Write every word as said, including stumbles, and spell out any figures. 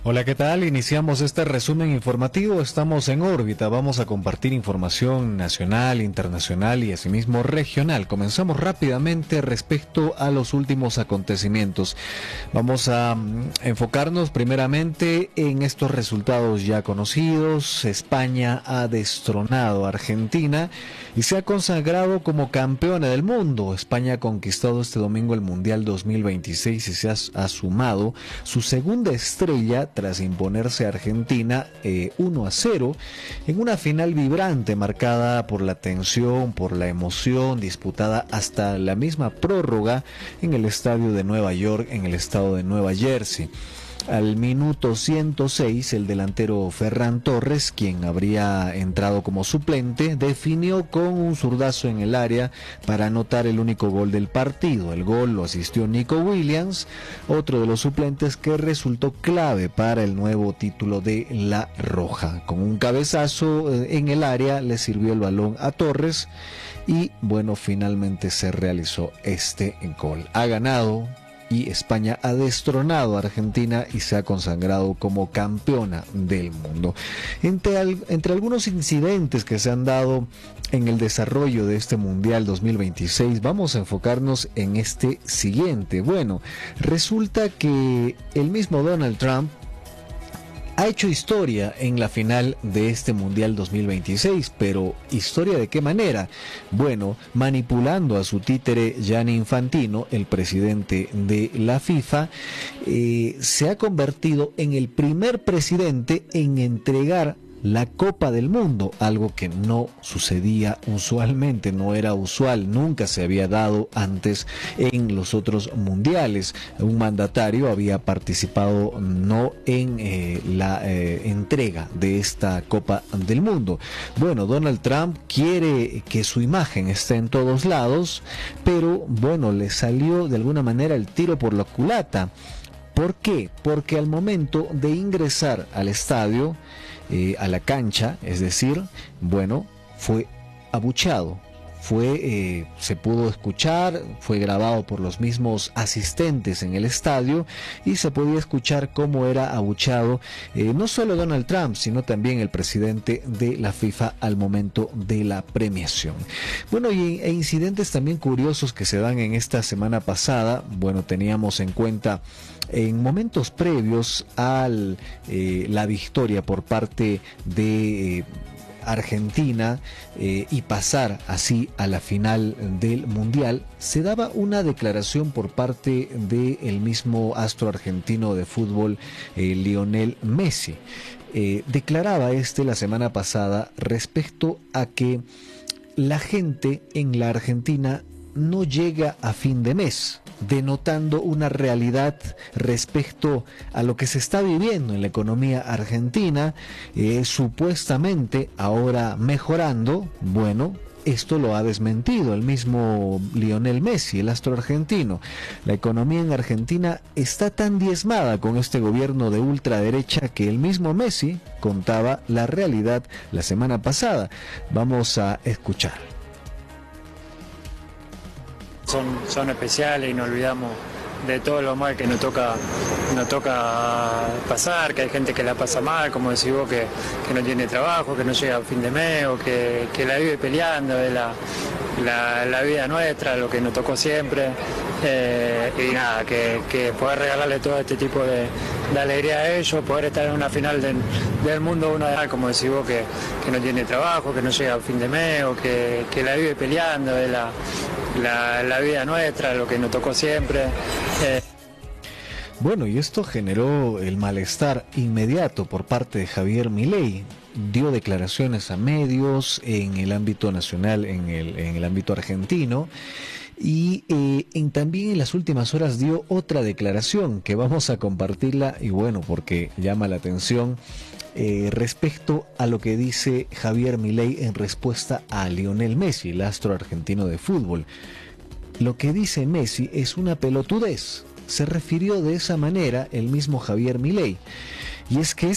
Hola, ¿qué tal? Iniciamos este resumen informativo. Estamos en órbita. Vamos a compartir información nacional, internacional y asimismo regional. Comenzamos rápidamente respecto a los últimos acontecimientos. Vamos a um, enfocarnos primeramente en estos resultados ya conocidos. España ha destronado a Argentina y se ha consagrado como campeona del mundo. España ha conquistado este domingo el Mundial dos mil veintiséis y se ha, ha sumado su segunda estrella tras imponerse a Argentina eh, uno a cero en una final vibrante marcada por la tensión, por la emoción, disputada hasta la misma prórroga en el estadio de Nueva York, en el estado de Nueva Jersey. Al minuto ciento seis, el delantero Ferran Torres, quien habría entrado como suplente, definió con un zurdazo en el área para anotar el único gol del partido. El gol lo asistió Nico Williams, otro de los suplentes que resultó clave para el nuevo título de La Roja. Con un cabezazo en el área le sirvió el balón a Torres y bueno, finalmente se realizó este gol. Ha ganado y España ha destronado a Argentina y se ha consagrado como campeona del mundo. Entre, al, entre algunos incidentes que se han dado en el desarrollo de este Mundial dos mil veintiséis, vamos a enfocarnos en este siguiente. Bueno, resulta que el mismo Donald Trump ha hecho historia en la final de este Mundial dos mil veintiséis, pero ¿historia de qué manera? Bueno, manipulando a su títere Gianni Infantino, el presidente de la FIFA, eh, se ha convertido en el primer presidente en entregar la Copa del Mundo, algo que no sucedía usualmente, no era usual, nunca se había dado antes en los otros mundiales. Un mandatario había participado no en eh, la eh, entrega de esta Copa del Mundo. Bueno, Donald Trump quiere que su imagen esté en todos lados, pero bueno, le salió de alguna manera el tiro por la culata. ¿Por qué? Porque al momento de ingresar al estadio, eh, a la cancha, es decir, bueno, fue abucheado. Fue, eh, se pudo escuchar, fue grabado por los mismos asistentes en el estadio y se podía escuchar cómo era abucheado eh, no solo Donald Trump, sino también el presidente de la FIFA al momento de la premiación. Bueno, y e incidentes también curiosos que se dan en esta semana pasada. Bueno, teníamos en cuenta en momentos previos a eh, la victoria por parte de Eh, Argentina eh, y pasar así a la final del Mundial, se daba una declaración por parte del mismo astro argentino de fútbol, eh, Lionel Messi. Eh, declaraba este la semana pasada respecto a que la gente en la Argentina no llega a fin de mes, denotando una realidad respecto a lo que se está viviendo en la economía argentina, eh, supuestamente ahora mejorando. Bueno, esto lo ha desmentido el mismo Lionel Messi, el astro argentino. La economía en Argentina está tan diezmada con este gobierno de ultraderecha que el mismo Messi contaba la realidad la semana pasada. Vamos a escuchar. Son, son especiales y nos olvidamos de todo lo mal que nos toca, nos toca pasar, que hay gente que la pasa mal, como decís vos, que, que no tiene trabajo, que no llega a fin de mes o que, que la vive peleando, es la, la, la vida nuestra, lo que nos tocó siempre. Eh, y nada, que, que poder regalarle todo este tipo de, de alegría a ellos, poder estar en una final del, del mundo, uno de, como decís vos, que, que no tiene trabajo, que no llega a fin de mes o que, que la vive peleando, es la, la, la vida nuestra, lo que nos tocó siempre. Eh. Bueno, y esto generó el malestar inmediato por parte de Javier Milei. Dio declaraciones a medios en el ámbito nacional, en el, en el ámbito argentino, y eh, en, también en las últimas horas dio otra declaración que vamos a compartirla, y bueno, porque llama la atención eh, respecto a lo que dice Javier Milei en respuesta a Lionel Messi, el astro argentino de fútbol. Lo que dice Messi es una pelotudez. Se refirió de esa manera el mismo Javier Milei, y es que